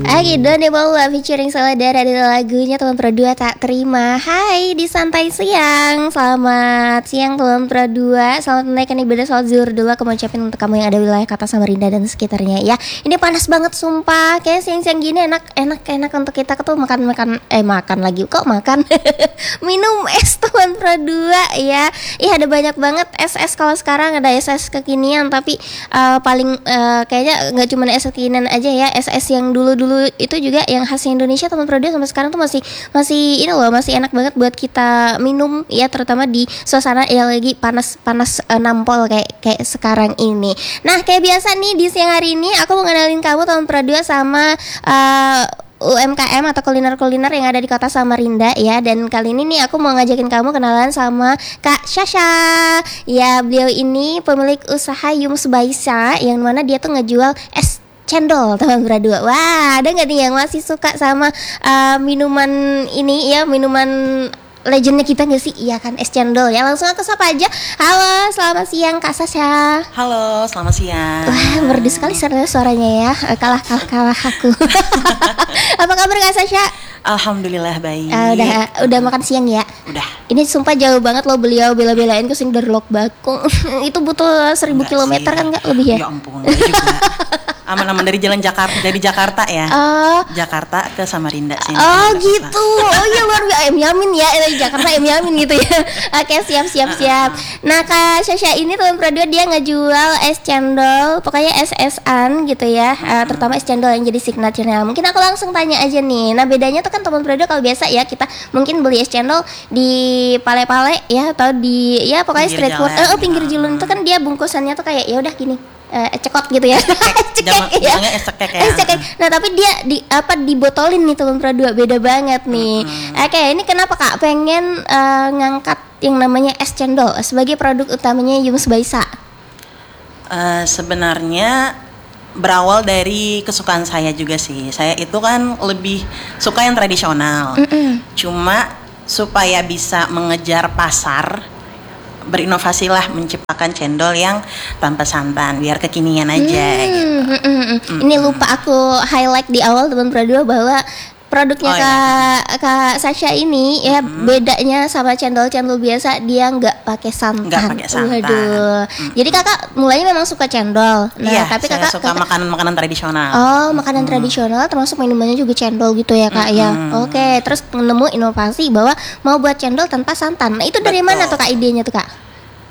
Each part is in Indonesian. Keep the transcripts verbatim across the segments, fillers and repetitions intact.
Oke, Don Demola featuring Saladara adalah lagunya teman Pro dua Tak Terima. Hai di Santai Siang. Selamat siang teman Pro dua. Selamat menaikkan ibadah salat zuhur dulu. Aku mau ucapin untuk kamu yang ada wilayah Kota Samarinda dan sekitarnya ya. Ini panas banget sumpah. Kayak siang-siang gini enak enak enak untuk kita tuh makan-makan eh makan lagi kok makan. Minum es teman Pro dua ya. Ih ada banyak banget es-es kalau sekarang ada es-es kekinian tapi uh, paling uh, kayaknya nggak cuma es kekinian aja ya. Es-es yang dulu-dulu itu juga yang khas Indonesia teman Pro dua sampai sekarang tuh masih masih ini loh masih enak banget buat kita minum ya, terutama di suasana yang lagi panas-panas uh, nampol kayak kayak sekarang ini. Nah kayak biasa nih di siang hari ini aku mau ngenalin kamu teman Pro dua sama uh, U M K M atau kuliner-kuliner yang ada di Kota Samarinda ya. Dan kali ini nih aku mau ngajakin kamu kenalan sama Kak Sasha. Ya beliau ini pemilik usaha Yums Baisa yang mana dia tuh ngejual es cendol teman Pro dua. Wah ada nggak nih yang masih suka sama uh, minuman ini ya, minuman legendnya kita nggak sih? Iya kan, es cendol ya. Langsung aku sapa aja. Halo, selamat siang Kak Sasha. Halo, selamat siang. Wah, merdu sekali suaranya ya. Kalah kalah kalah aku. Apa kabar Kak Sasha? Alhamdulillah baik. Uh, udah udah makan siang ya? Udah. Ini sumpah jauh banget loh beliau bela-belain kesini dari Lok Bakung. Itu butuh seribu kilometer kan nggak lebih ya? Ya ampun, aman-aman dari jalan Jakarta, dari Jakarta ya. Oh. Jakarta ke Samarinda sini. Oh gitu. Oh iya luar biasa. Em Yamin ya dari Jakarta Em Yamin gitu ya. Oke siap siap siap. Nah Kak Sasha ini teman Pro dua dia ngejual es cendol, pokoknya es-esan gitu ya. Uh, terutama es cendol yang jadi signature-nya. Mungkin aku langsung tanya aja nih. Nah bedanya tuh kan teman Pro dua kalau biasa ya kita mungkin beli es cendol di pale-pale ya atau di ya pokoknya Pinggir street food. jalan. Eh, oh pinggir jalan itu kan dia bungkusannya tuh kayak ya udah gini. Uh, cekot gitu ya. Cekek ya. Es cekek ya. Es cekek. Nah, tapi dia di apa dibotolin nih teman Pro dua, beda banget nih. Mm-hmm. Oke, ini kenapa Kak pengen uh, ngangkat yang namanya es cendol sebagai produk utamanya Yums Baisa? Uh, sebenarnya berawal dari kesukaan saya juga sih. Saya itu kan lebih suka yang tradisional. Mm-mm. Cuma supaya bisa mengejar pasar, berinovasilah menciptakan cendol yang tanpa santan biar kekinian aja hmm, gitu. Hmm, hmm, hmm. Ini lupa aku highlight di awal teman Pro dua bahwa produknya oh, Kak iya. Kak Sasha ini ya hmm. bedanya sama cendol-cendol biasa dia nggak pakai santan. Nggak pakai santan. Waduh. Hmm. Jadi kakak mulainya memang suka cendol. Nah, iya, tapi saya kakak suka kakak, makanan-makanan tradisional. Oh, makanan hmm. tradisional termasuk minumannya juga cendol gitu ya Kak hmm. ya. Oke, terus nemu inovasi bahwa mau buat cendol tanpa santan. Nah, itu dari Betul. Mana tuh Kak idenya tuh Kak?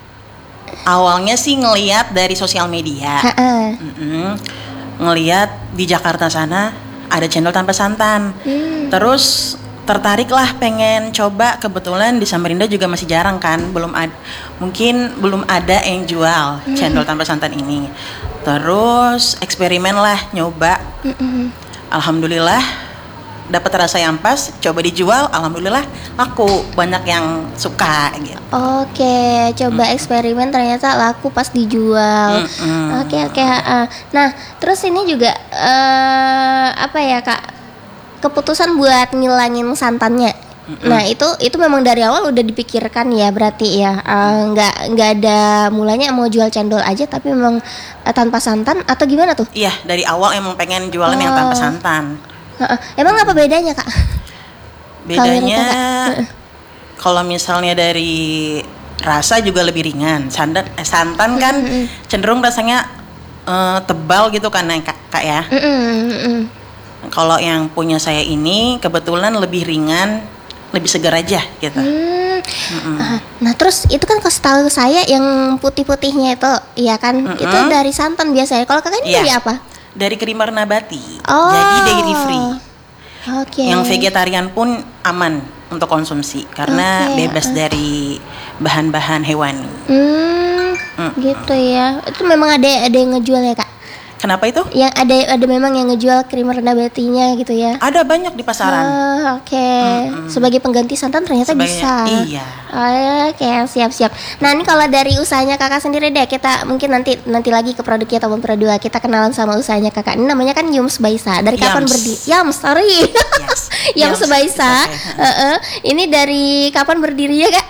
Awalnya sih ngelihat dari sosial media. Mm-mm. Ngelihat di Jakarta sana ada cendol tanpa santan. Hmm. Terus tertarik lah pengen coba, kebetulan di Samarinda juga masih jarang kan, belum ada, mungkin belum ada yang jual hmm. cendol tanpa santan ini. Terus eksperimen lah nyoba. Hmm. Alhamdulillah dapat rasa yang pas, coba dijual, alhamdulillah laku, banyak yang suka gitu. Oke, coba hmm. eksperimen ternyata laku pas dijual. Hmm. Oke oke. Uh, nah, terus ini juga uh, apa ya Kak? Keputusan buat ngilangin santannya. Hmm. Nah, itu itu memang dari awal udah dipikirkan ya berarti ya. Uh, nggak nggak ada mulanya mau jual cendol aja tapi memang uh, tanpa santan atau gimana tuh? Iya, dari awal emang pengen jualan oh. yang tanpa santan. Uh, emang apa bedanya Kak? Bedanya kalau misalnya dari rasa juga lebih ringan. Santan, eh, santan kan mm-hmm. cenderung rasanya uh, tebal gitu kan Kak, Kak ya. Mm-hmm. Kalau yang punya saya ini kebetulan lebih ringan, lebih segar aja gitu. Mm. Uh, nah terus itu kan setahu saya yang putih-putihnya itu, ya kan mm-hmm. itu dari santan biasanya. Kalau Kakak ini yeah. dari apa? Dari creamer nabati, oh. jadi dairy free. Okay. Yang vegetarian pun aman untuk konsumsi karena okay. bebas dari bahan-bahan hewani. Hmm, mm. gitu ya. Itu memang ada ada yang ngejual ya Kak? Kenapa itu? Yang ada ada memang yang ngejual creamer nabatinya gitu ya? Ada banyak di pasaran. Oh, Oke, okay. mm-hmm. sebagai pengganti santan ternyata Sebagai, bisa. Iya. Oh, Oke, okay. siap-siap. Nah ini kalau dari usahanya Kakak sendiri deh, kita mungkin nanti nanti lagi ke produknya ataupun Pro dua kita kenalan sama usahanya Kakak. Ini namanya kan Yums Baisa. Dari kapan berdiri? Yums, sorry. Yes. Yums Baisa. Okay. Uh-uh. Ini dari kapan berdirinya Kak?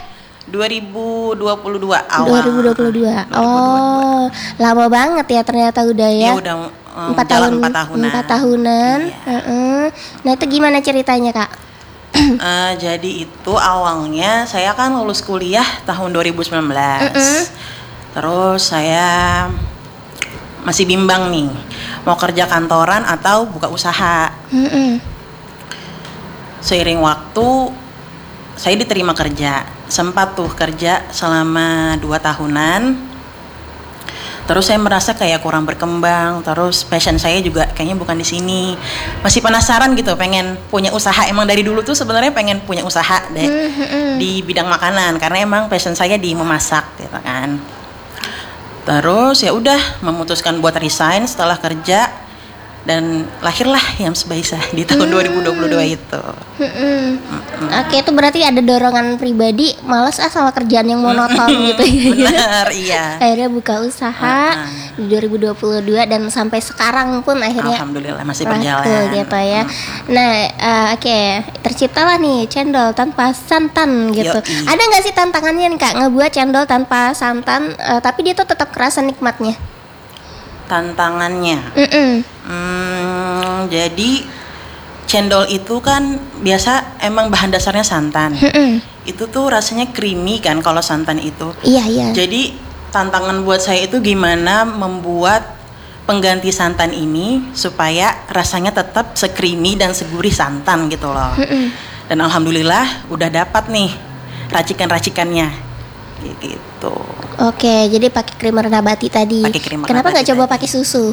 dua ribu dua puluh dua awal. dua ribu dua puluh dua. Oh, lama banget ya ternyata udah ya. Iya udah um, empat tahun, empat tahunan. Empat tahunan. Iya. Uh-uh. Nah itu gimana ceritanya kak? uh, jadi itu awalnya saya kan lulus kuliah tahun dua ribu sembilan belas. Uh-uh. Terus saya masih bimbang nih mau kerja kantoran atau buka usaha. Uh-uh. Seiring waktu saya diterima kerja, sempat tuh kerja selama dua tahunan. Terus saya merasa kayak kurang berkembang, terus passion saya juga kayaknya bukan di sini. Masih penasaran gitu, pengen punya usaha. Emang dari dulu tuh sebenarnya pengen punya usaha deh mm-hmm. di bidang makanan, karena emang passion saya di memasak gitu kan. Terus ya udah memutuskan buat resign setelah kerja. Dan lahirlah Yams Baisa di tahun hmm. dua ribu dua puluh dua itu. Hmm. Hmm. Oke, itu berarti ada dorongan pribadi, malas ah sama kerjaan yang monoton hmm. gitu ya. Benar, iya. Akhirnya buka usaha hmm. di dua ribu dua puluh dua dan sampai sekarang pun akhirnya alhamdulillah masih berjalan gitu ya. Hmm. Nah, uh, oke, okay. terciptalah nih cendol tanpa santan gitu. Yoi. Ada nggak sih tantangannya nih Kak ngebuat cendol tanpa santan, uh, tapi dia tuh tetap kerasa nikmatnya? Tantangannya, hmm, jadi cendol itu kan biasa emang bahan dasarnya santan. Mm-mm. Itu tuh rasanya creamy kan kalau santan itu. Iya iya. Jadi tantangan buat saya itu gimana membuat pengganti santan ini supaya rasanya tetap se-creamy dan segurih santan gitu loh. Mm-mm. Dan alhamdulillah udah dapat nih racikan-racikannya gitu. Oke, jadi pakai creamer nabati tadi. Pake Kenapa nggak coba pakai susu?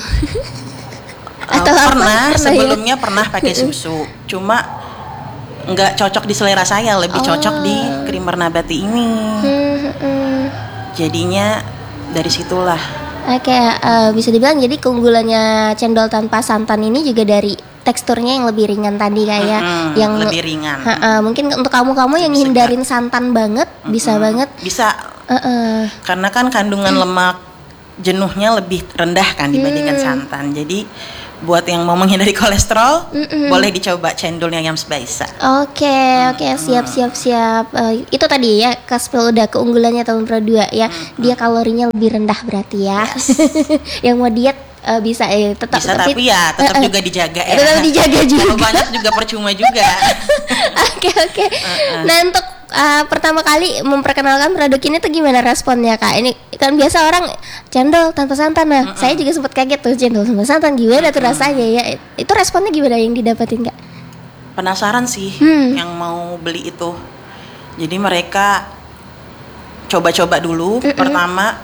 Atau uh, pernah apa? sebelumnya ya? Pernah pakai susu, cuma nggak cocok di selera saya, lebih oh. cocok di creamer nabati ini. Hmm. Jadinya dari situlah. Oke, uh, bisa dibilang jadi keunggulannya cendol tanpa santan ini juga dari teksturnya yang lebih ringan tadi kayak mm-hmm, yang lebih ringan. Uh, uh, mungkin untuk kamu-kamu yang hindarin santan banget mm-hmm. bisa banget. Bisa. Uh-uh. Karena kan kandungan mm. lemak jenuhnya lebih rendah kan dibandingkan mm. santan. Jadi buat yang mau menghindari kolesterol, mm-mm. boleh dicoba cendolnya Yams Baisa. Oke, okay, oke, okay, siap, siap, siap. Uh, itu tadi ya, Kaspil udah keunggulannya tahun dua ya. Mm-hmm. Dia kalorinya lebih rendah berarti ya. Yes. Yang mau diet uh, bisa eh tetap bisa, tapi, tapi ya tetap uh, juga dijaga ya. Tetap dijaga juga. Kalau banyak juga percuma juga. Oke, oke. Nah, untuk Uh, pertama kali memperkenalkan produk ini tuh gimana responnya Kak? Ini kan biasa orang cendol tanpa santan nah. Mm-mm. Saya juga sempat kaget tuh cendol tanpa santan gimana tuh rasanya ya. Itu responnya gimana yang didapatin Kak? Penasaran sih hmm. yang mau beli itu. Jadi mereka coba-coba dulu Mm-mm. pertama.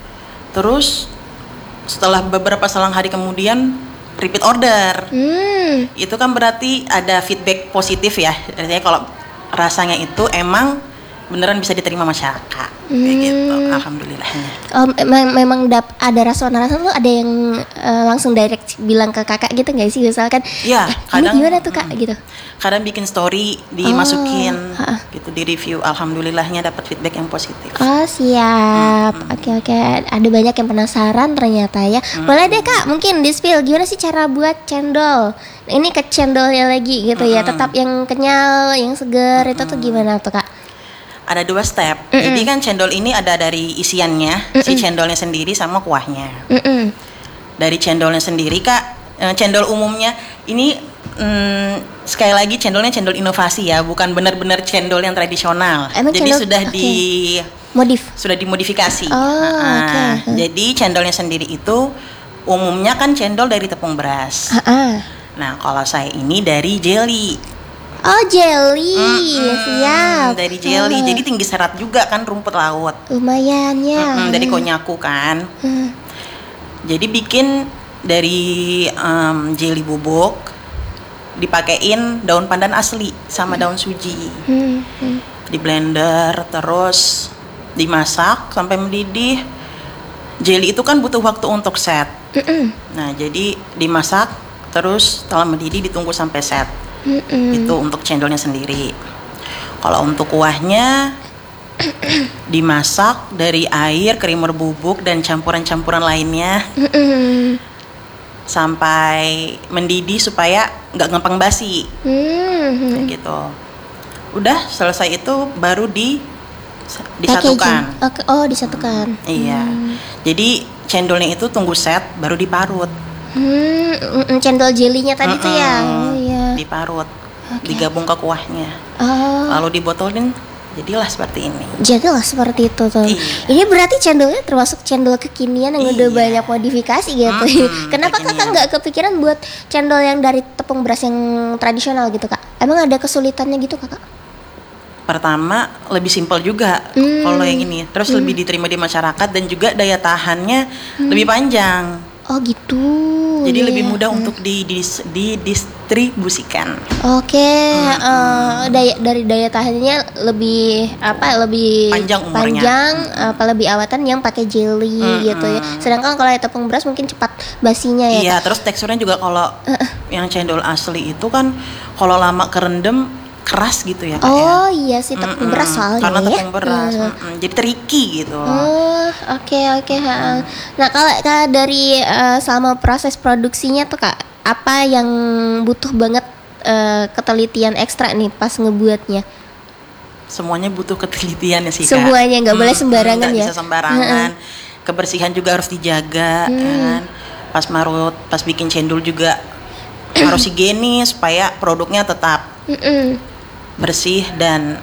Terus setelah beberapa selang hari kemudian repeat order. Hmm. Itu kan berarti ada feedback positif ya. Artinya kalau rasanya itu emang beneran bisa diterima masyarakat hmm. kayak gitu, alhamdulillahnya. Oh, memang, memang dap, ada rasa-rasa tuh ada yang uh, langsung direct bilang ke kakak gitu nggak sih misalkan? Iya, eh, kadang gimana tuh Kak gitu. Kadang bikin story dimasukin oh, gitu di review, alhamdulillahnya dapat feedback yang positif. Oh siap, hmm. oke oke. Ada banyak yang penasaran ternyata ya. Hmm. Boleh deh Kak, mungkin di spill gimana sih cara buat cendol? Ini ke cendolnya lagi gitu hmm. ya, tetap yang kenyal, yang segar hmm. itu tuh gimana tuh Kak? Ada dua step. Mm-mm. Jadi kan cendol ini ada dari isiannya, Mm-mm. si cendolnya sendiri sama kuahnya. Mm-mm. Dari cendolnya sendiri Kak, cendol umumnya ini mm, sekali lagi cendolnya cendol inovasi ya, bukan benar-benar cendol yang tradisional. Emang jadi cendol, sudah okay. di modif, sudah dimodifikasi. Oh, nah, okay. Jadi cendolnya sendiri itu umumnya kan cendol dari tepung beras. Uh-uh. Nah, kalau saya ini dari jelly. Oh jelly, mm-hmm. siap. Dari jelly, uh. jadi tinggi serat juga kan rumput laut. Lumayan ya. Mm-hmm, dari konyaku kan. Uh. Jadi bikin dari um, jelly bubuk, dipakein daun pandan asli sama daun suji. Uh. Di blender, terus dimasak sampai mendidih. Jelly itu kan butuh waktu untuk set. Uh-uh. Nah jadi dimasak, terus setelah mendidih ditunggu sampai set. Mm-mm. Itu untuk cendolnya sendiri. Kalau untuk kuahnya dimasak dari air, creamer bubuk dan campuran-campuran lainnya Mm-mm. sampai mendidih supaya nggak gampang basi. Mm-hmm. Kayak gitu. Udah selesai itu baru di disatukan. Oke, oh disatukan. Hmm, iya. Hmm. Jadi cendolnya itu tunggu set baru diparut. Hmm, cendol jelinya tadi mm-mm. tuh ya. Oh iya. Diparut. Okay. Digabung ke kuahnya. Oh. Lalu dibotolin. Jadilah seperti ini. Jadilah seperti itu tuh. Iya. Ini berarti cendolnya termasuk cendol kekinian yang iya. udah banyak modifikasi gitu. Mm-hmm, Kenapa kekinian. Kakak nggak kepikiran buat cendol yang dari tepung beras yang tradisional gitu kak? Emang ada kesulitannya gitu kakak? Pertama lebih simpel juga mm. kalau yang ini. Terus mm. lebih diterima di masyarakat dan juga daya tahannya mm. lebih panjang. Oh gitu. Jadi yeah. lebih mudah hmm. untuk didis, didistribusikan. Oke, okay. hmm. uh, daya dari daya tahannya lebih apa? Lebih panjang umurnya. Panjang, hmm. apa lebih awatan yang pakai jelly hmm. gitu ya. Sedangkan kalau tepung beras mungkin cepat basinya ya. Iya, terus teksturnya juga kalau uh. yang cendol asli itu kan kalau lama kerendam keras gitu ya kak. Oh ya? Iya sih tepung mm-mm. beras soalnya karena tepung ya? beras mm. jadi tricky gitu loh. Oh oke okay, oke okay. mm. Nah kalau kak dari uh, selama proses produksinya tuh kak apa yang butuh banget uh, ketelitian ekstra nih pas ngebuatnya? Semuanya butuh ketelitian ya sih kak. Semuanya nggak hmm, boleh sembarangan gak ya? Bisa sembarangan. Kebersihan juga harus dijaga hmm. kan. Pas marut, pas bikin cendol juga harus higienis supaya produknya tetap Mm-mm. bersih dan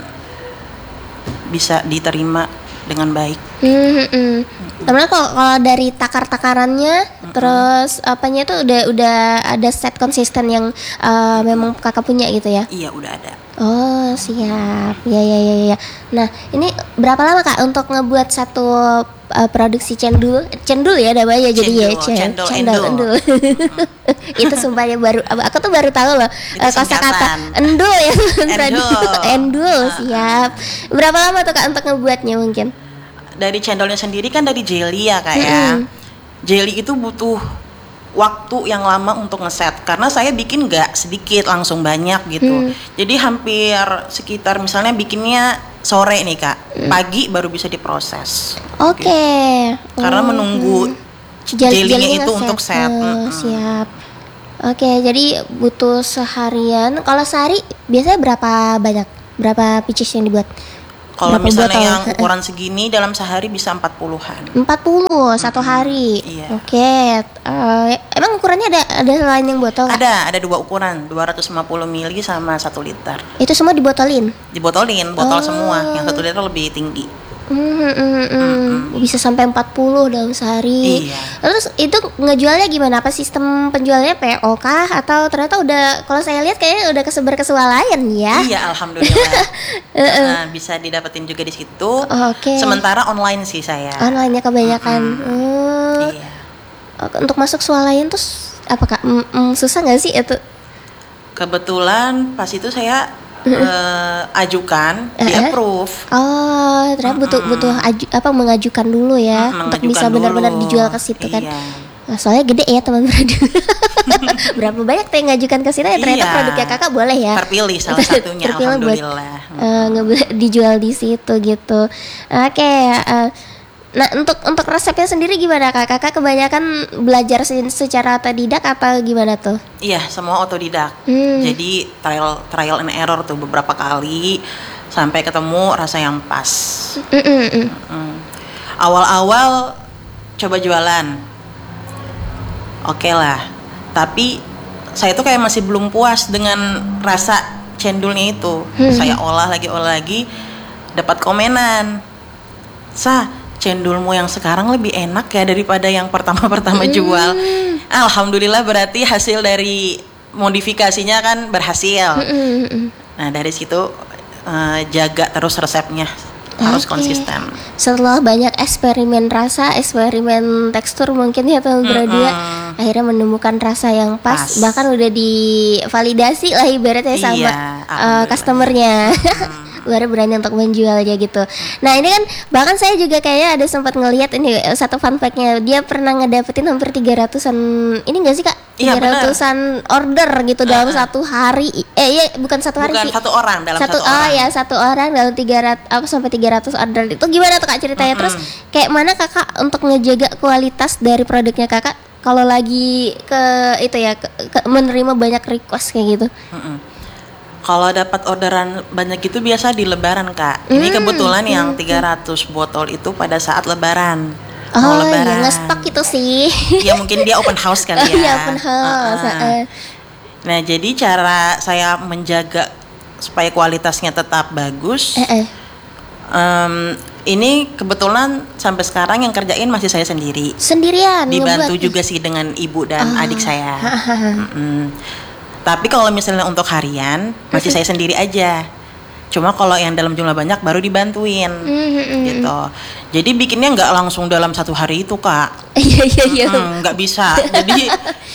bisa diterima dengan baik. Hmm, Karena kalau, kalau dari takar-takarannya, mm-hmm. terus apanya itu udah udah ada set konsisten yang uh, memang kakak punya gitu ya? Iya udah ada. Oh siap, ya ya ya ya. Nah ini berapa lama kak untuk ngebuat satu uh, produksi cendol? Cendol ya namanya jadi ya cendol, cendol endul. Itu sumpahnya baru, aku tuh baru tahu loh uh, kosakata endul ya. Endul. Endul siap. Berapa lama tuh kak untuk ngebuatnya mungkin? Dari cendolnya sendiri kan dari jelly ya kak ya. Mm-hmm. Jelly itu butuh waktu yang lama untuk ngeset karena saya bikin nggak sedikit langsung banyak gitu. Hmm. Jadi hampir sekitar misalnya bikinnya sore nih kak, hmm. pagi baru bisa diproses. Oke. Okay. Gitu. Karena oh, menunggu hmm. jelly-nya itu set. Untuk set. Oh, hmm. Siap. Oke, okay, jadi butuh seharian. Kalau sehari biasanya berapa banyak? Berapa pieces yang dibuat? Kalau misalnya botol? Yang ukuran segini dalam sehari bisa empat puluhan. empat puluh satu hari. Iya. Oke. Okay. Uh, emang ukurannya ada ada selain yang botol? Ada, kan? Ada dua ukuran, dua ratus lima puluh mililiter sama satu liter. Itu semua dibotolin? Dibotolin, botol oh. semua. Yang satu liter lebih tinggi. Mm, mm, mm, mm. Bisa sampai empat puluh dalam sehari. Iya. Terus itu ngejualnya gimana? Apa sistem penjualnya P O kah atau ternyata udah, kalau saya lihat kayaknya udah kesebar ke swalayan ya? Iya, alhamdulillah. Nah, bisa didapetin juga di situ. Oke. Okay. Sementara online sih saya. Online-nya kebanyakan. Mm-hmm. Hmm. Iya. Untuk masuk swalayan tuh apa kak? Mm, mm, susah nggak sih itu? Kebetulan pas itu saya Uh, ajukan, uh-huh. di approve. Oh, ternyata butuh mm-hmm. butuh aju, apa mengajukan dulu ya mm, untuk bisa benar-benar dijual ke situ kan. Iya. Nah, soalnya gede ya teman produk. Berapa banyak tuh yang ngajukan ke situ ya ternyata iya. Produknya kakak boleh ya. Terpilih salah satunya. Terpilih alhamdulillah. Buat, uh, nge- dijual di situ gitu. Oke. Okay, uh, Nah untuk untuk resepnya sendiri gimana kak? Kakak kebanyakan belajar secara otodidak atau gimana tuh? Iya semua otodidak. Hmm. Jadi trial trial and error tuh beberapa kali sampai ketemu rasa yang pas. Mm-mm. Mm. Awal-awal coba jualan, oke okay lah. Tapi saya tuh kayak masih belum puas dengan rasa cendolnya itu. Hmm. Saya olah lagi olah lagi, dapat komenan, Sa, cendolmu yang sekarang lebih enak ya daripada yang pertama-pertama mm. jual. Alhamdulillah berarti hasil dari modifikasinya kan berhasil. Mm-mm. Nah dari situ uh, jaga terus resepnya harus okay. konsisten. Setelah banyak eksperimen rasa, eksperimen tekstur mungkin ya teman berdua, akhirnya menemukan rasa yang pas, pas. Bahkan udah divalidasi lah ibaratnya iya, sama uh, customernya. Mm. Baru berani untuk menjual aja gitu. Nah ini kan bahkan saya juga kayaknya ada sempat ngelihat ini satu fun fact-nya, dia pernah ngedapetin hampir tiga ratusan ini enggak sih kak? Iya, tiga ratusan order gitu uh-huh. dalam satu hari. Eh iya bukan satu hari bukan sih. Satu orang dalam satu, satu oh, orang. Oh ya satu orang dalam tiga ratus apa sampai tiga ratus order itu gimana tuh kak ceritanya? Uh-huh. Terus kayak mana kakak untuk ngejaga kualitas dari produknya kakak kalau lagi ke itu ya ke, ke, menerima banyak request kayak gitu? Uh-huh. Kalau dapat orderan banyak itu biasa di lebaran, Kak. Ini Hmm, kebetulan oke, yang oke. tiga ratus botol itu pada saat lebaran. Oh Mau ya lebaran. ngestok itu sih. Ya mungkin dia open house kali ya. Iya open house. Uh-uh. Heeh. Nah, jadi cara saya menjaga supaya kualitasnya tetap bagus. Eh, eh. em, ini kebetulan sampai sekarang yang kerjain masih saya sendiri. Sendirian Dibantu ngebuat. juga sih dengan ibu dan Oh. adik saya. Mm-mm. Tapi kalau misalnya untuk harian masih saya sendiri aja. Cuma kalau yang dalam jumlah banyak baru dibantuin Mm-mm. gitu. Jadi bikinnya nggak langsung dalam satu hari itu, Kak. Iya iya iya. Mm, nggak bisa. Jadi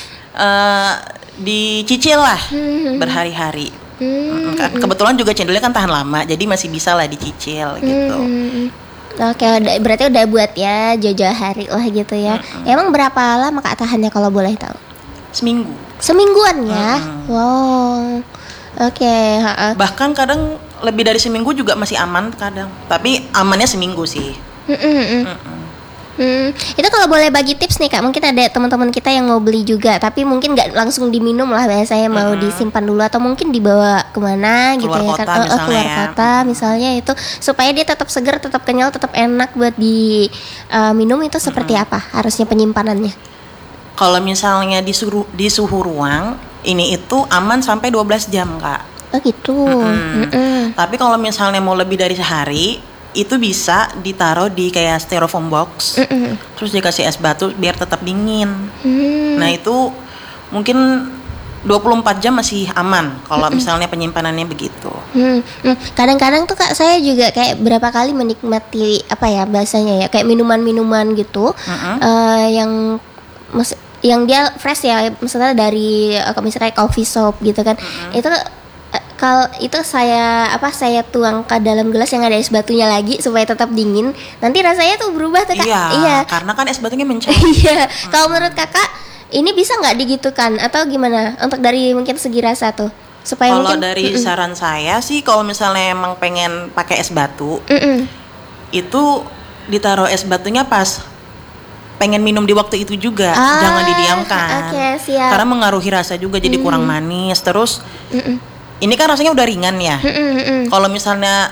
eh, dicicil lah Hmm. berhari-hari. Hmm. Mm, kan kebetulan juga cendolnya kan tahan lama, jadi masih bisa lah dicicil gitu. Hmm. Oke, udah- berarti udah buat ya jauh-jauh hari lah gitu ya. Emang berapa lama Kak tahannya kalau boleh tahu? Seminggu. Semingguan ya? Mm-mm. Wow. Oke, ha-ha. Bahkan kadang lebih dari seminggu juga masih aman kadang. Tapi amannya seminggu sih. Mm-mm. Mm-mm. Hmm, itu kalau boleh bagi tips nih Kak, mungkin ada teman-teman kita yang mau beli juga, tapi mungkin nggak langsung diminum lah, biasanya mau Mm-mm. disimpan dulu atau mungkin dibawa kemana gitu Keluar ya kota kan? Oh, oh, misalnya keluar ya. kota misalnya itu supaya dia tetap segar, tetap kenyal, tetap enak buat diminum itu seperti apa harusnya penyimpanannya? Kalau misalnya di suhu, di suhu ruang, ini itu aman sampai dua belas jam, Kak. Oh gitu. Mm-mm. Mm-mm. Tapi kalau misalnya mau lebih dari sehari, itu bisa ditaruh di kayak styrofoam box. Mm-mm. Terus dikasih es batu biar tetap dingin. Hmm. Nah, itu mungkin dua puluh empat jam masih aman kalau misalnya penyimpanannya begitu. Hmm, hmm. Kadang-kadang tuh Kak saya juga kayak berapa kali menikmati apa ya bahasanya ya kayak minuman-minuman gitu Mm-mm. eh, yang mes- yang dia fresh ya misalnya dari eh, misalnya kayak coffee shop gitu kan itu eh, kalau itu saya apa saya tuang ke dalam gelas yang ada es batunya lagi supaya tetap dingin nanti rasanya tuh berubah tuh Kak. Iya, Iya. karena kan es batunya mencair. Iya. Kalau menurut Kakak ini bisa nggak digitukan atau gimana untuk dari mungkin segi rasa tuh supaya Kalau mungkin dari Mm-mm. saran saya sih, kalau misalnya emang pengen pakai es batu, Mm-mm. itu ditaruh es batunya pas pengen minum di waktu itu juga, Ah, jangan didiamkan. oke, siap. Karena mengaruhi rasa juga, jadi kurang manis. Terus Mm-mm. ini kan rasanya udah ringan ya. Mm-mm, mm-mm. Kalau misalnya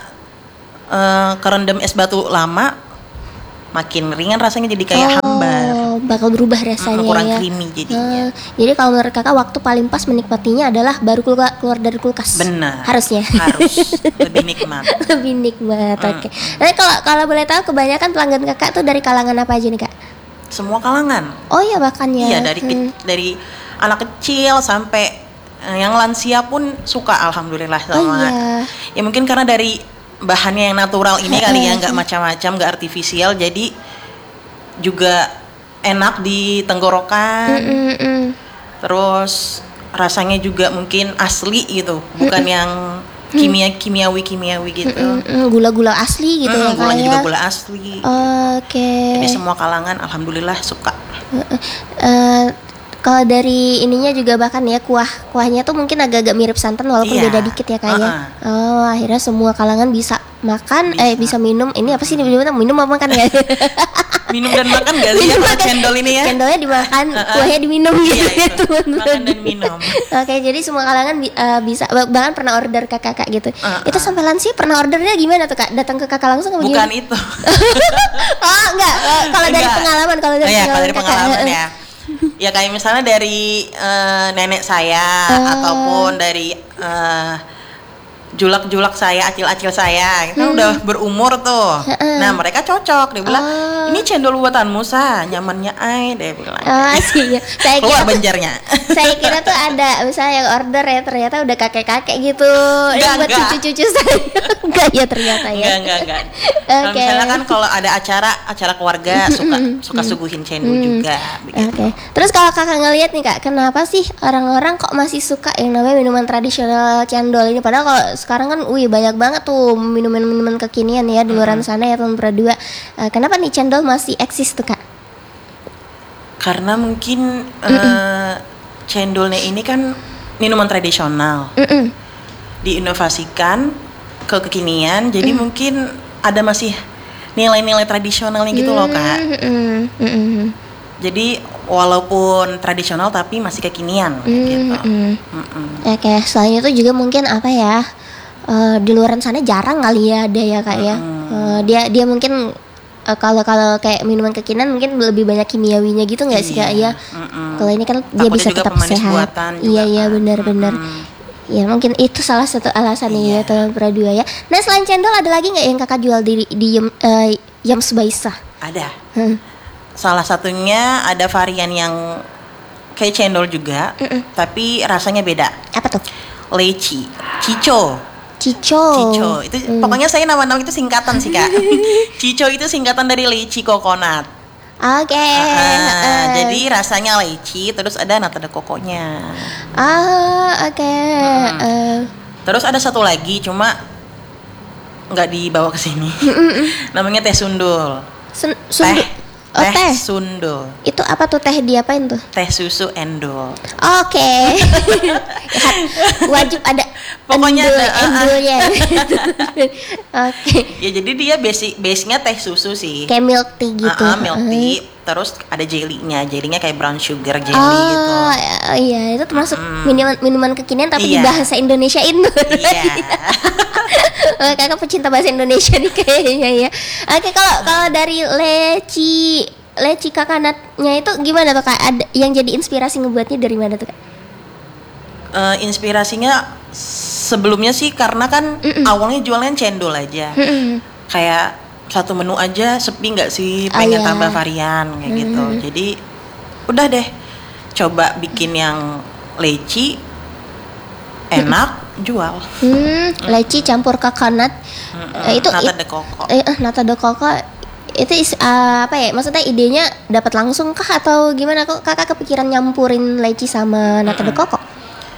eh, kerendam es batu lama, makin ringan rasanya, jadi kayak hambar. Oh, bakal berubah rasanya Mm, kurang ya. creamy jadinya. Eh, jadi kalau menurut Kakak waktu paling pas menikmatinya adalah baru keluar, keluar dari kulkas. Benar. Harusnya. Harus lebih nikmat. Lebih nikmat. Oke. Nah, kalau kalau boleh tahu kebanyakan pelanggan Kakak tuh dari kalangan apa aja nih Kak? Semua kalangan. Oh iya bahkan ya. Iya, dari ke- Hmm. dari anak kecil sampai eh, yang lansia pun suka, alhamdulillah Oh sama. iya. Ya mungkin karena dari bahannya yang natural ini kali ya, nggak macam-macam, nggak artifisial, jadi juga enak di tenggorokan. Mm-mm. Terus rasanya juga mungkin asli gitu, bukan yang kimia kimiawi kimiawi gitu. Mm-mm. Gula-gula asli gitu Mm, ya gula Kak juga ya. gula asli. Oke. Jadi semua kalangan alhamdulillah suka. Eh, kalau dari ininya juga bahkan ya kuah kuahnya tuh mungkin agak-agak mirip santan walaupun Iya. beda dikit ya Kak ya. Uh-uh. Oh akhirnya semua kalangan bisa makan eh bisa Bisa. minum ini apa sih disebutnya minum apa makan ya? Minum dan makan gak sih ya kalau cendol ini ya? Cendolnya dimakan, Uh-uh. kuahnya diminum Iya, gitu ya itu. teman-teman. Makan dan minum. Oke jadi semua kalangan bi- eh, bisa bah- bahkan pernah order ke kakak gitu. Uh-uh. Itu sampai lansia pernah ordernya gimana tuh Kak? Datang ke kakak langsung apa Bukan gimana? itu. Oh enggak, Eh, kalau dari Enggak. pengalaman kalau dari Oh ya, pengalaman, kalau dari kakak. pengalaman ya. Ya kayak misalnya dari eh, nenek saya Oh. ataupun dari eh, julak-julak saya, acil-acil saya, itu udah berumur tuh. Heeh. Nah mereka cocok, dia bilang Oh. ini cendol buatanmu sa, nyamannya ai, dia bilang. Oh sih, saya kira Keluar tuh, banjarnya. saya kira tuh ada misalnya yang order ya ternyata udah kakek-kakek gitu. Ini Enggak, buat enggak. cucu-cucu saya. Enggak ya ternyata ya. Enggak, enggak, enggak. Kalau Oke. misalnya kan kalau ada acara acara keluarga suka suka suguhin cendol juga begitu. Oke. Terus kalau kakak ngeliat nih kak, kenapa sih orang-orang kok masih suka yang namanya minuman tradisional cendol ini? Padahal kalau sekarang kan, wih banyak banget tuh minuman-minuman kekinian ya di luar sana ya tahun berdua. Eh, kenapa nih cendol masih eksis tuh kak? Karena mungkin eh, cendolnya ini kan minuman tradisional, Mm-mm. diinovasikan ke kekinian, jadi mungkin ada masih nilai-nilai tradisionalnya gitu loh kak. Mm-mm. Mm-mm. Jadi walaupun tradisional tapi masih kekinian mm, gitu. Mm. Mm. Oke, selain itu juga mungkin apa ya? Uh, di luaran sana jarang kali ya ada ya kak ya. Mm. Uh, dia dia mungkin uh, kalau kalau kayak minuman kekinian mungkin lebih banyak kimiawinya gitu nggak sih kak ya? Kalau ini kan dia bisa tetap sehat. Iya iya benar-benar. Ya mungkin itu salah satu alasannya ya teman Pradua ya. Nah selain cendol ada lagi nggak yang kakak jual di di Yum, uh, Yums Baisa? Ada. Hmm. Salah satunya ada varian yang kayak cendol juga, Mm-mm. tapi rasanya beda. Apa tuh? Leci, cico. Cico. Cico itu hmm. pokoknya saya nama-nama itu singkatan sih kak. Cico itu singkatan dari leci coconut. Oke. Okay. Uh, uh. Jadi rasanya leci, terus ada nata de coconya. Ah, oke. Okay. Hmm. Uh. Terus ada satu lagi, cuma nggak dibawa ke sini. Namanya teh sundul. Sun- sundul. Teh. Oh, teh, teh sundul. Itu apa tuh teh diapain tuh? Teh susu endul. Oke. Okay. Wajib ada pokoknya endul, ada endulnya. Oke. Okay. Ya jadi dia basic base-nya teh susu sih. Kayak milk tea gitu. Uh-uh, milk tea. Uh-huh. Terus ada jelly-nya. Jelly-nya kayak brown sugar jelly oh, gitu. Oh iya, itu termasuk mm. minuman minuman kekinian tapi iya. di bahasa Indonesiain. Iya. Oh, kakak pecinta bahasa Indonesia nih kayaknya ya. Oke, kalau kalau dari leci leci coconutnya itu gimana tuh kak? Ada yang jadi inspirasi ngebuatnya dari mana tuh kak? Uh, inspirasinya sebelumnya sih karena kan Mm-mm. awalnya jualnya cendol aja. Mm-mm. Kayak satu menu aja sepi nggak sih, pengen oh, yeah. tambah varian kayak Mm-mm. gitu. Jadi udah deh coba bikin yang leci enak. Jual. Hmm, leci campur coconut. Mm-mm, itu nata de coco. Eh, nata de coco itu is, uh, apa ya? Maksudnya idenya dapat langsung kah atau gimana kok kakak kepikiran nyampurin leci sama nata de coco?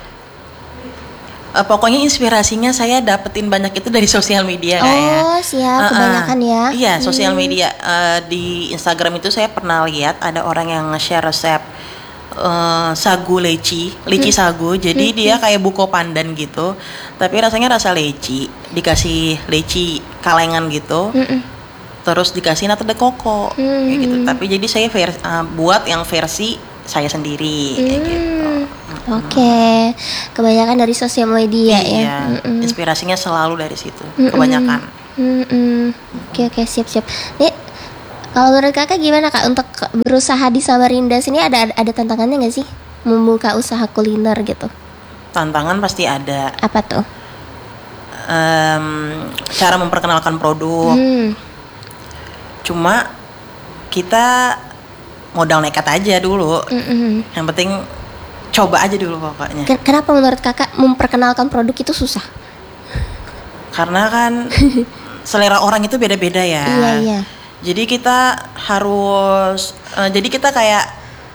Uh, pokoknya inspirasinya saya dapetin banyak itu dari sosial media kayak. Oh, siap, kebanyakan uh-uh. ya. Iya, sosial hmm. media uh, di Instagram itu saya pernah lihat ada orang yang nge-share resep Uh, sagu leci, leci hmm. sagu. Jadi hmm. dia kayak buko pandan gitu, tapi rasanya rasa leci, dikasih leci kalengan gitu, hmm. terus dikasih nata de coco, hmm. kayak gitu. Tapi jadi saya vers- uh, buat yang versi saya sendiri, hmm. kayak gitu. Oke, okay. Kebanyakan dari sosial media iya, ya. Hmm. Inspirasinya selalu dari situ, hmm. kebanyakan. Oke hmm. oke okay, okay, siap siap. Nih. Kalau menurut kakak gimana kak untuk berusaha di Samarinda sini ada ada tantangannya nggak sih membuka usaha kuliner gitu? Tantangan pasti ada. Apa tuh? Um, cara memperkenalkan produk. Hmm. Cuma kita modal nekat aja dulu. Mm-mm. Yang penting coba aja dulu pokoknya. Kenapa menurut kakak memperkenalkan produk itu susah? Karena kan selera orang itu beda-beda ya. Iya iya. Jadi kita harus, uh, jadi kita kayak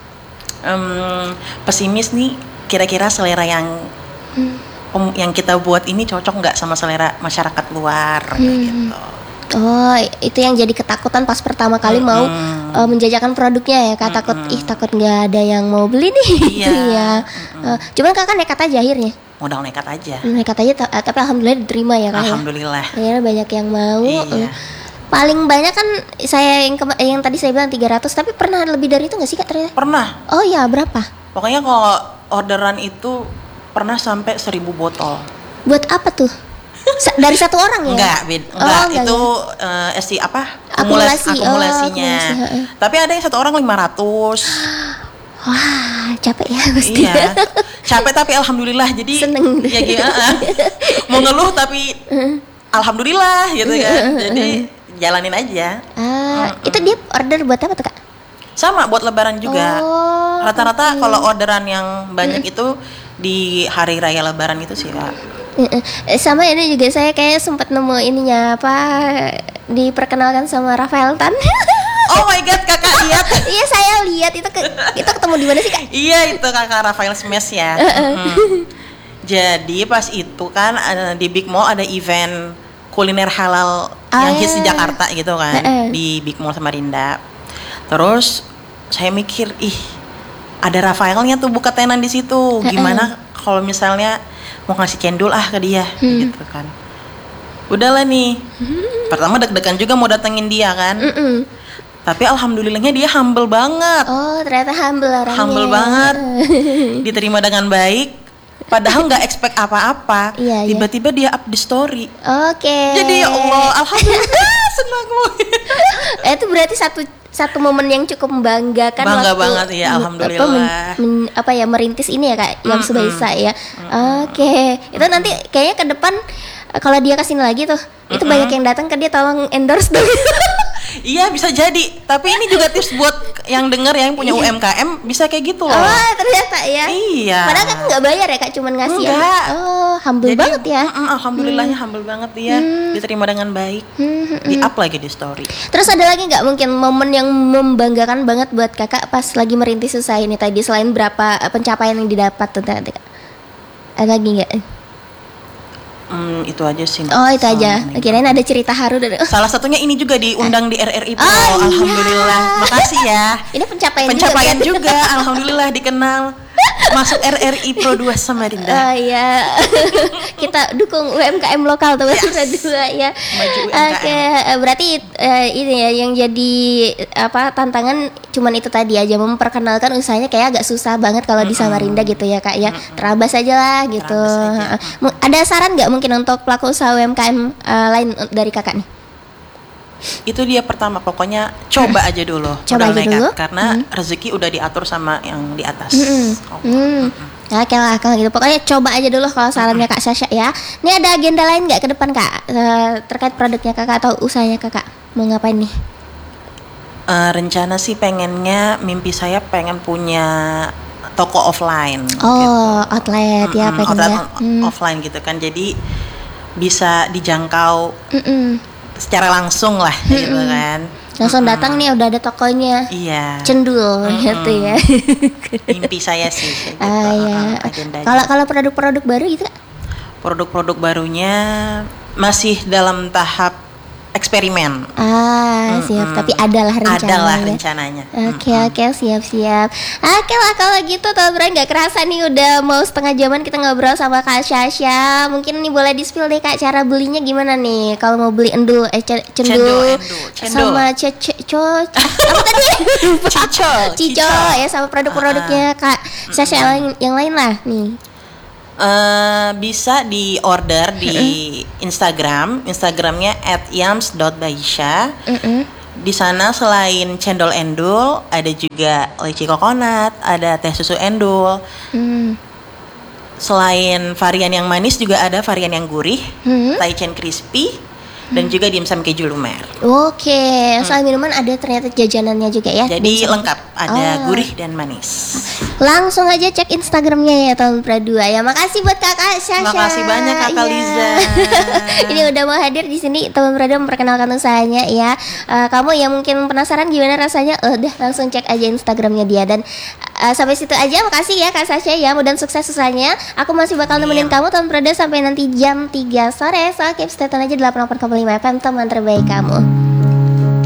um, pesimis nih, kira-kira selera yang hmm. um, yang kita buat ini cocok nggak sama selera masyarakat luar, hmm. gitu. Oh, itu yang jadi ketakutan pas pertama kali hmm. mau uh, menjajakan produknya ya, kak hmm. takut, ih takut nggak ada yang mau beli nih, iya. gitu ya. Hmm. Uh, cuman kakak nekat aja akhirnya. Modal nekat aja. Nekat aja, t- tapi alhamdulillah diterima ya kak. Alhamdulillah. Ya, banyak yang mau. Iya. Uh. Paling banyak kan saya yang ke- yang tadi saya bilang tiga ratus, tapi pernah lebih dari itu nggak sih kak ternyata? Pernah. Oh ya, berapa? Pokoknya kalau orderan itu pernah sampai seribu botol. Buat apa tuh? Sa- dari satu orang ya? Enggak, bed- enggak. Oh, enggak, itu enggak. Uh, esti apa? Akumulasi. akumulasinya. Oh, akumulasi. Tapi ada yang satu orang lima ratus. Wah, capek ya pasti. Iya. Capek tapi alhamdulillah. Jadi seneng. Ya gitu. Uh, mau ngeluh tapi alhamdulillah gitu kan. Jadi jalanin aja. Ah, mm-mm. Itu dia order buat apa tuh kak? Sama buat lebaran juga. Oh, rata-rata okay. Kalau orderan yang banyak mm. itu di hari raya lebaran itu sih kak. Sama ini juga saya kayak sempat nemu ininya apa, diperkenalkan sama Rafael Tan. Oh my god, kakak lihat? Iya saya lihat itu ke, itu ketemu di mana sih kak? Iya itu kakak Rafael Smash ya. hmm. Jadi pas itu kan di Big Mall ada event kuliner halal oh, yang hits di Jakarta gitu kan, uh-uh. di Big Mall Samarinda. Terus saya mikir, ih ada Rafaelnya tuh buka tenan di situ. Gimana uh-uh. kalau misalnya mau ngasih cendol ah ke dia, hmm. gitu kan. Udahlah nih. Hmm. Pertama deg-degan juga mau datengin dia kan. Uh-uh. Tapi alhamdulillahnya dia humble banget. Oh, ternyata humble orangnya. Humble banget. Diterima dengan baik. Padahal nggak expect apa-apa. Iya, tiba-tiba iya. dia up di story. Oke. Okay. Jadi ya Allah, alhamdulillah senang gue. Itu berarti satu satu momen yang cukup membanggakan. Bangga waktu, banget ya, alhamdulillah. Apa, men, men, apa ya merintis ini ya kak, yang Subaisa ya. Mm-mm. Oke, okay. Itu nanti kayaknya ke depan kalau dia kesini lagi tuh, itu Mm-mm. banyak yang datang ke dia, tolong endorse dong. Iya bisa jadi, tapi ini juga tips buat yang denger yang punya U M K M bisa kayak gitu loh. Oh ternyata ya. Iya. Padahal kan nggak bayar ya kak, cuman ngasih. Enggak. Ya. Oh humble Jadi, banget ya. Mm, alhamdulillahnya hmm. humble banget dia, hmm. diterima dengan baik, hmm. di up lagi di story. Terus ada lagi nggak mungkin momen yang membanggakan banget buat kakak pas lagi merintis usaha ini tadi, selain berapa pencapaian yang didapat tuh tadi? Ada lagi nggak? Hmm, itu aja sih. Oh itu aja. Kirain ada cerita haru dari. Salah satunya ini juga diundang di R R I Pro. Oh, alhamdulillah. Iya. Makasih ya. Ini pencapaian, pencapaian juga. juga. Alhamdulillah dikenal. Masuk R R I Pro dua Samarinda. Oh iya. Kita dukung U M K M lokal tuh yes. dua ya. Maju U M K M. Oke, okay. Berarti uh, ini ya yang jadi apa tantangan cuman itu tadi aja, memperkenalkan usahanya kayak agak susah banget kalau mm-hmm. di Samarinda gitu ya kak ya. Mm-hmm. Terabas aja lah gitu. Aja. Ada saran nggak mungkin untuk pelaku usaha U M K M uh, lain dari kakak nih? Itu dia pertama, pokoknya coba aja dulu. Coba aja dulu. Karena hmm. rezeki udah diatur sama yang di atas. Hmm. Oh. Hmm. Hmm. Oke lah kalau gitu. Pokoknya coba aja dulu kalau sarannya Kak Sasha ya. Ini ada agenda lain nggak ke depan Kak uh, terkait produknya Kakak atau usahanya Kakak? Mau ngapain nih? Uh, rencana sih pengennya, mimpi saya pengen punya toko offline. Oh, gitu. Outlet ya mm-hmm. pengennya. Outlet hmm. offline gitu kan. Jadi bisa dijangkau. Mm-mm. secara langsung lah hmm. gitu kan. Langsung mm-hmm. datang nih udah ada tokonya. Iya. Cendul mm-hmm. gitu ya. Mimpi saya sih gitu. Ah, ya. Kalau kalau produk-produk baru gitu Kak? Produk-produk barunya masih dalam tahap eksperimen. Ah, siap. Mm-hmm. Tapi adalah rencananya. Adalah rencananya. Oke, mm-hmm. oke, siap-siap. Oke lah kalau gitu teman-teman, nggak kerasa nih udah mau setengah jaman kita ngobrol sama Kak Sasha. Mungkin nih boleh di-spill deh Kak, cara belinya gimana nih? Kalau mau beli endul, eh cendul, sama ceco, apa tadi? Cico, Cico ya, sama produk-produknya Kak Sasha yang lain, yang lain lah nih. Uh, bisa di order di Instagram, Instagramnya at yams dot baisha. Di sana selain cendol endul, ada juga leci coconut, ada teh susu endul. Mm. Selain varian yang manis juga ada varian yang gurih, mm. Taichan crispy. Dan juga dimsum keju lumer. Oke, okay. Selain hmm. minuman ada ternyata jajanannya juga ya. Jadi dimsum lengkap, ada oh. gurih dan manis. Langsung aja cek Instagramnya ya tahun Pradua ya. Makasih buat Kakak Sasha. Makasih banyak Kakak yeah. Liza. Ini udah mau hadir di sini tahun Pradua memperkenalkan usahanya ya. Uh, kamu yang mungkin penasaran gimana rasanya, uh, udah langsung cek aja Instagramnya dia. Dan uh, sampai situ aja. Makasih ya Kak Sasha ya. Mudah sukses usahanya. Aku masih bakal nemenin yeah. kamu tahun Pradua sampai nanti jam tiga sore. So keep stay tune aja delapan puluh delapan koma lima F M teman terbaik kamu.